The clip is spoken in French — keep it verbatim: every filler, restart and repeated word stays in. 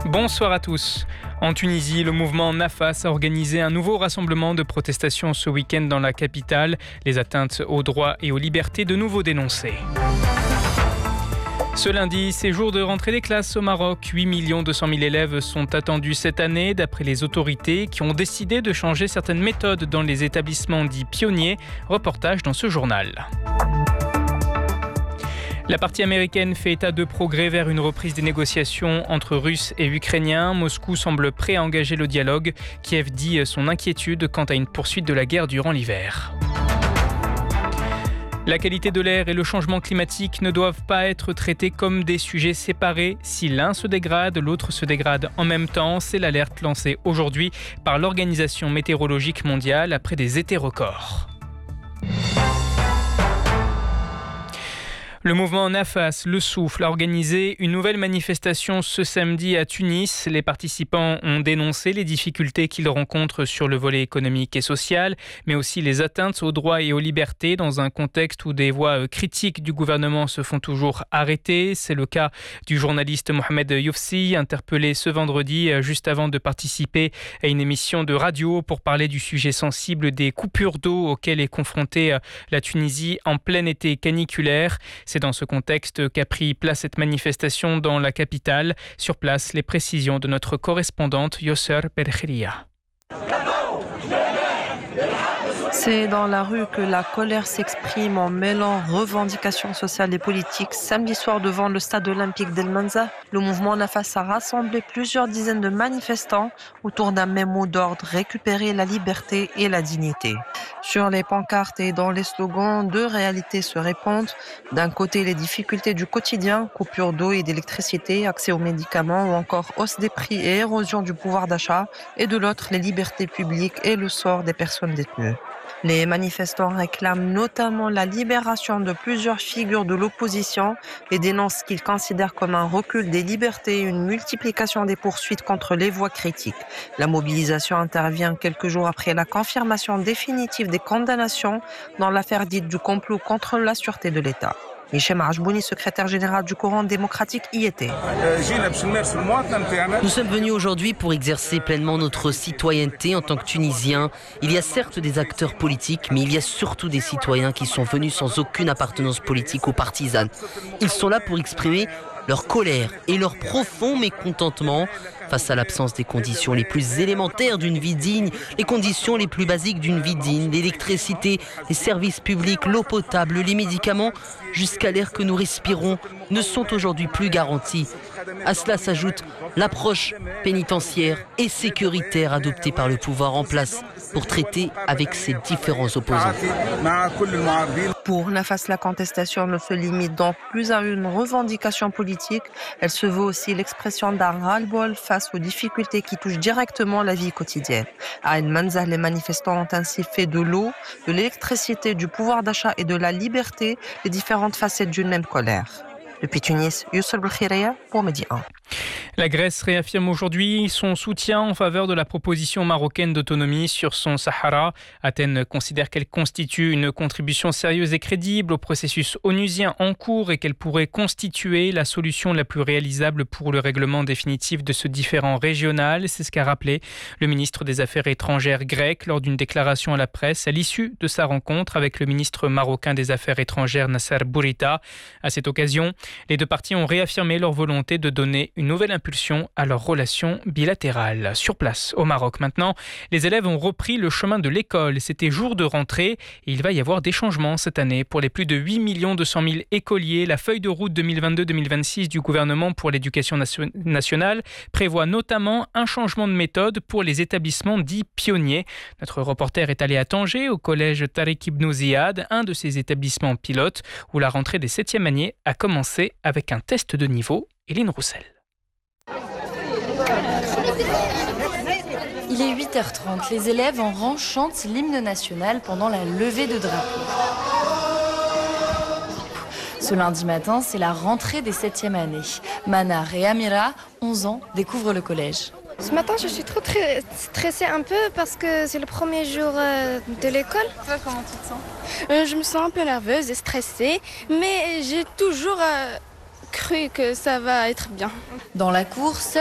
Bonsoir à tous. En Tunisie, le mouvement Nafas a organisé un nouveau rassemblement de protestation ce week-end dans la capitale. Les atteintes aux droits et aux libertés de nouveau dénoncées. Ce lundi, c'est jour de rentrée des classes au Maroc. huit millions deux cent mille élèves sont attendus cette année, d'après les autorités qui ont décidé de changer certaines méthodes dans les établissements dits pionniers. Reportage dans ce journal. La partie américaine fait état de progrès vers une reprise des négociations entre Russes et Ukrainiens. Moscou semble prêt à engager le dialogue. Kiev dit son inquiétude quant à une poursuite de la guerre durant l'hiver. La qualité de l'air et le changement climatique ne doivent pas être traités comme des sujets séparés. Si l'un se dégrade, l'autre se dégrade en même temps. C'est l'alerte lancée aujourd'hui par l'Organisation météorologique mondiale après des étés records. Le mouvement Nafas, le souffle, a organisé une nouvelle manifestation ce samedi à Tunis. Les participants ont dénoncé les difficultés qu'ils rencontrent sur le volet économique et social, mais aussi les atteintes aux droits et aux libertés dans un contexte où des voix critiques du gouvernement se font toujours arrêter. C'est le cas du journaliste Mohamed Youfsi, interpellé ce vendredi juste avant de participer à une émission de radio pour parler du sujet sensible des coupures d'eau auxquelles est confrontée la Tunisie en plein été caniculaire. C'est dans ce contexte qu'a pris place cette manifestation dans la capitale. Sur place, les précisions de notre correspondante Yosser Berkhiria. C'est dans la rue que la colère s'exprime en mêlant revendications sociales et politiques. Samedi soir, devant le stade olympique d'El Manza, le mouvement Nafas a rassemblé plusieurs dizaines de manifestants autour d'un même mot d'ordre: récupérer la liberté et la dignité. Sur les pancartes et dans les slogans, deux réalités se répondent. D'un côté, les difficultés du quotidien, coupure d'eau et d'électricité, accès aux médicaments ou encore hausse des prix et érosion du pouvoir d'achat. Et de l'autre, les libertés publiques et le sort des personnes détenues. Les manifestants réclament notamment la libération de plusieurs figures de l'opposition et dénoncent ce qu'ils considèrent comme un recul des libertés et une multiplication des poursuites contre les voix critiques. La mobilisation intervient quelques jours après la confirmation définitive des condamnations dans l'affaire dite du complot contre la sûreté de l'État. Hichem Ajbouni, secrétaire général du Courant démocratique, y était. Nous sommes venus aujourd'hui pour exercer pleinement notre citoyenneté en tant que Tunisiens. Il y a certes des acteurs politiques, mais il y a surtout des citoyens qui sont venus sans aucune appartenance politique ou partisane. Ils sont là pour exprimer leur colère et leur profond mécontentement face à l'absence des conditions les plus élémentaires d'une vie digne, les conditions les plus basiques d'une vie digne, l'électricité, les services publics, l'eau potable, les médicaments, jusqu'à l'air que nous respirons, ne sont aujourd'hui plus garantis. À cela s'ajoute l'approche pénitentiaire et sécuritaire adoptée par le pouvoir en place pour traiter avec ses différents opposants. Pour Nafas, la contestation ne se limite donc plus à une revendication politique. Elle se veut aussi l'expression d'un ras-le-bol face aux difficultés qui touchent directement la vie quotidienne. À El Manza, les manifestants ont ainsi fait de l'eau, de l'électricité, du pouvoir d'achat et de la liberté les différentes facettes d'une même colère. Depuis Tunis, Youssef Belkhiria pour Midi un. La Grèce réaffirme aujourd'hui son soutien en faveur de la proposition marocaine d'autonomie sur son Sahara. Athènes considère qu'elle constitue une contribution sérieuse et crédible au processus onusien en cours et qu'elle pourrait constituer la solution la plus réalisable pour le règlement définitif de ce différend régional. C'est ce qu'a rappelé le ministre des Affaires étrangères grec lors d'une déclaration à la presse à l'issue de sa rencontre avec le ministre marocain des Affaires étrangères Nasser Bourita. À cette occasion, les deux parties ont réaffirmé leur volonté de donner une nouvelle impulsion à leurs relations bilatérales. Sur place, au Maroc maintenant, les élèves ont repris le chemin de l'école. C'était jour de rentrée et il va y avoir des changements cette année. Pour les plus de huit millions deux cent mille écoliers, la feuille de route deux mille vingt-deux deux mille vingt-six du gouvernement pour l'éducation nation- nationale prévoit notamment un changement de méthode pour les établissements dits pionniers. Notre reporter est allé à Tanger, au collège Tariq Ibn Ziyad, un de ces établissements pilotes, où la rentrée des septième années a commencé avec un test de niveau. Éline Roussel. Il est huit heures trente. Les élèves en rang chantent l'hymne national pendant la levée de drapeau. Ce lundi matin, c'est la rentrée des septième années. Manar et Amira, onze ans, découvrent le collège. Ce matin, je suis trop très stressée un peu parce que c'est le premier jour euh, de l'école. Toi, comment tu te sens ? euh, Je me sens un peu nerveuse et stressée, mais j'ai toujours euh, cru que ça va être bien. Dans la cour,